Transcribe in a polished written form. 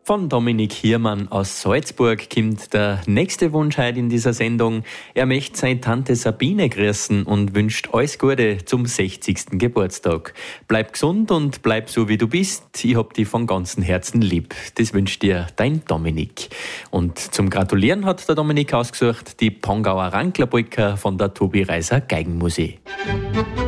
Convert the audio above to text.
Von Dominik Hiermann aus Salzburg kommt der nächste Wunsch heute in dieser Sendung. Er möchte seine Tante Sabine grüßen und wünscht alles Gute zum 60. Geburtstag. Bleib gesund und bleib so wie du bist. Ich hab dich von ganzem Herzen lieb. Das wünscht dir dein Dominik. Und zum Gratulieren hat der Dominik ausgesucht die Pongauer Ranklerbrücke von der Tobi Reiser Geigenmusik.